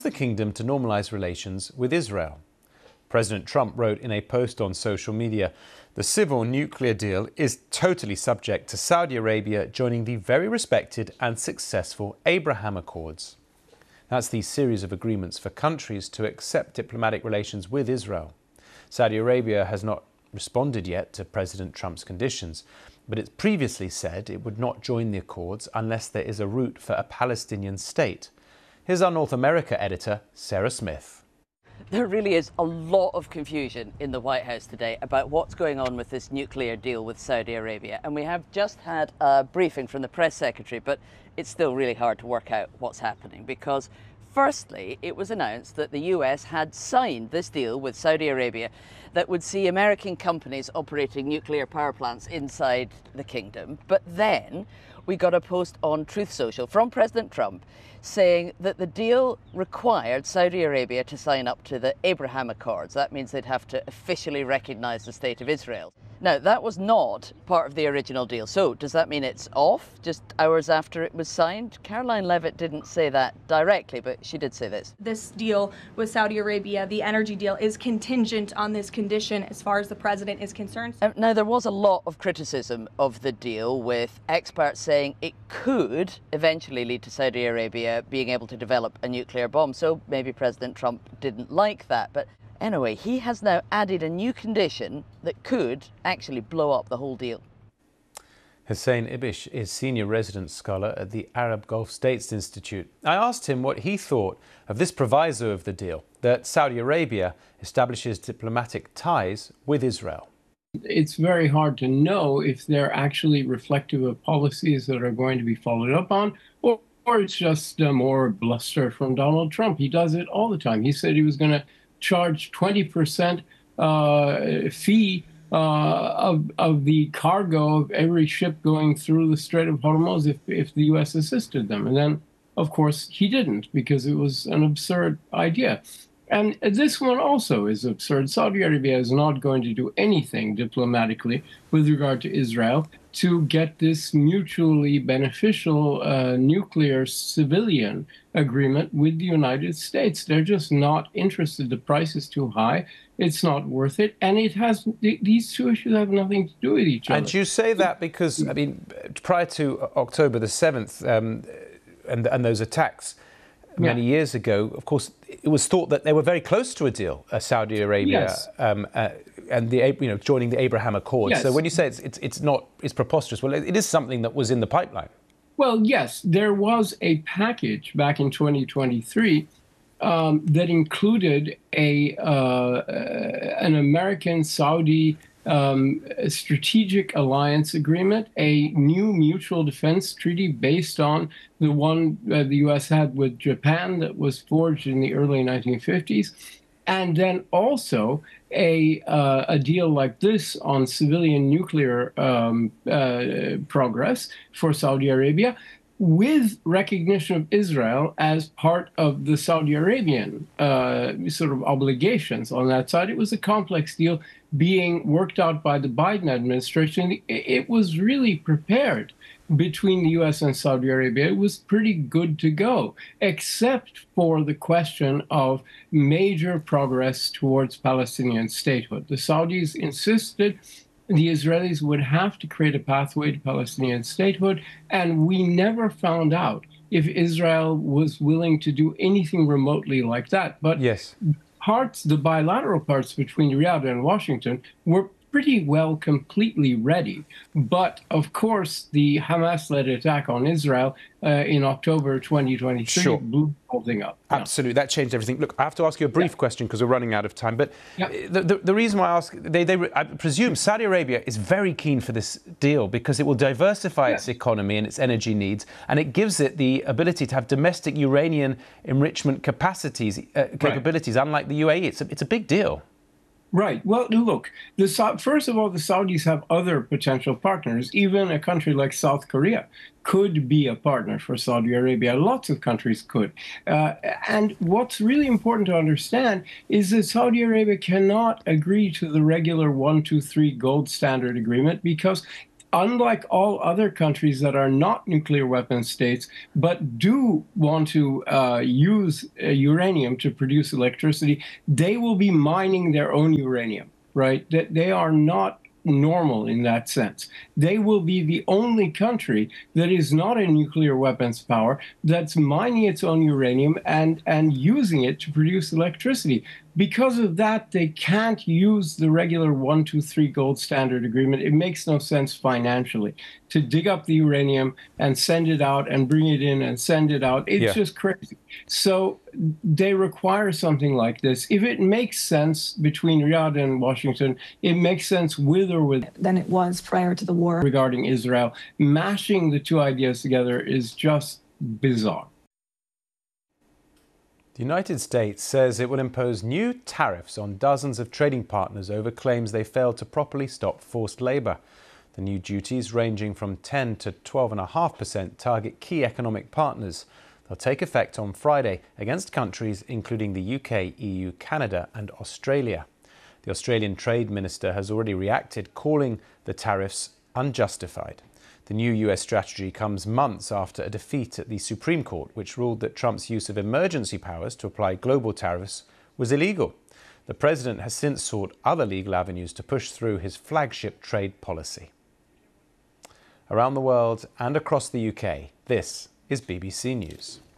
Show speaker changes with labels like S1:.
S1: the kingdom to normalize relations with Israel. President Trump wrote in a post on social media, "The civil nuclear deal is totally subject to Saudi Arabia joining the very respected and successful Abraham Accords." That's the series of agreements for countries to accept diplomatic relations with Israel. Saudi Arabia has not responded yet to President Trump's conditions, but it's previously said it would not join the accords unless there is a route for a Palestinian state. Here's our North America editor, Sarah Smith.
S2: There really is a lot of confusion in the White House today about what's going on with this nuclear deal with Saudi Arabia. And we have just had a briefing from the press secretary, but it's still really hard to work out what's happening because firstly, it was announced that the US had signed this deal with Saudi Arabia that would see American companies operating nuclear power plants inside the kingdom. But then we got a post on Truth Social from President Trump saying that the deal required Saudi Arabia to sign up to the Abraham Accords. That means they'd have to officially recognize the state of Israel. Now, that was not part of the original deal. So does that mean it's off just hours after it was signed? Caroline Levitt didn't say that directly, but she did say this.
S3: This deal with Saudi Arabia, the energy deal, is contingent on this condition as far as the president is concerned.
S2: Now, there was a lot of criticism of the deal, with experts saying it could eventually lead to Saudi Arabia being able to develop a nuclear bomb. So maybe President Trump didn't like that. But anyway, he has now added a new condition that could actually blow up the whole deal.
S1: Hussein Ibish is Senior Resident Scholar at the Arab Gulf States Institute. I asked him what he thought of this proviso of the deal, that Saudi Arabia establishes diplomatic ties with Israel.
S4: It's very hard to know if they're actually reflective of policies that are going to be followed up on, or it's just more bluster from Donald Trump. He does it all the time. He said he was going to charge 20% fee of the cargo of every ship going through the Strait of Hormuz if the U.S. assisted them. And then, of course, he didn't, because it was an absurd idea. And this one also is absurd. Saudi Arabia is not going to do anything diplomatically with regard to Israel to get this mutually beneficial nuclear civilian agreement with the United States. They're just not interested. The price is too high. It's not worth it. And it has, these two issues have nothing to do with each other.
S1: And you say that because, I mean, prior to October the 7th and those attacks many years ago, of course, it was thought that they were very close to a deal, Saudi Arabia, and joining the Abraham Accords.
S4: Yes.
S1: So when you say it's preposterous, well, it is something that was in the pipeline. Well,
S4: yes, there was a package back in 2023 that included an American-Saudi strategic alliance agreement, a new mutual defense treaty based on the one the U.S. had with Japan that was forged in the early 1950s, and then also a deal like this on civilian nuclear progress for Saudi Arabia, with recognition of Israel as part of the Saudi Arabian sort of obligations on that side. It was a complex deal being worked out by the Biden administration. It was really prepared between the U.S. and Saudi Arabia. It was pretty good to go, except for the question of major progress towards Palestinian statehood. The Saudis insisted the Israelis would have to create a pathway to Palestinian statehood, and we never found out if Israel was willing to do anything remotely like that. But
S1: yes,
S4: the bilateral parts between Riyadh and Washington were pretty well completely ready. But of course, the Hamas-led attack on Israel in October 2023 blew the whole thing up.
S1: Absolutely, that changed everything. Look, I have to ask you a brief question because we're running out of time. But the reason why I ask, I presume Saudi Arabia is very keen for this deal because it will diversify its economy and its energy needs, and it gives it the ability to have domestic uranium enrichment capabilities, unlike the UAE. It's a big deal.
S4: Right. Well, look, first of all, the Saudis have other potential partners. Even a country like South Korea could be a partner for Saudi Arabia. Lots of countries could. And what's really important to understand is that Saudi Arabia cannot agree to the regular 1, 2, 3 gold standard agreement because unlike all other countries that are not nuclear weapon states, but do want to use uranium to produce electricity, they will be mining their own uranium, right? That they are not normal in that sense. They will be the only country that is not a nuclear weapons power that's mining its own uranium and using it to produce electricity. Because of that, they can't use the regular 1, 2, 3 gold standard agreement. It makes no sense financially to dig up the uranium and send it out and bring it in and send it out. It's just crazy. So they require something like this. If it makes sense between Riyadh and Washington, it makes sense with or without
S5: than it was prior to the war.
S4: Regarding Israel, mashing the two ideas together is just bizarre.
S1: The United States says it will impose new tariffs on dozens of trading partners over claims they failed to properly stop forced labour. The new duties, ranging from 10 to 12.5%, target key economic partners. They'll take effect on Friday against countries including the UK, EU, Canada and Australia. The Australian Trade Minister has already reacted, calling the tariffs unjustified. The new US strategy comes months after a defeat at the Supreme Court, which ruled that Trump's use of emergency powers to apply global tariffs was illegal. The president has since sought other legal avenues to push through his flagship trade policy. Around the world and across the UK, this is BBC News.